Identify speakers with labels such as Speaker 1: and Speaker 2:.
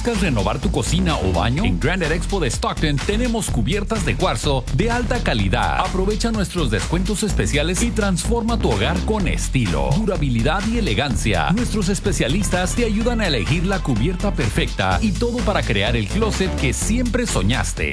Speaker 1: ¿Buscas renovar tu cocina o baño? En Granite Expo de Stockton tenemos cubiertas de cuarzo de alta calidad. Aprovecha nuestros descuentos especiales y transforma tu hogar con estilo, durabilidad y elegancia. Nuestros especialistas te ayudan a elegir la cubierta perfecta y todo para crear el closet que siempre soñaste.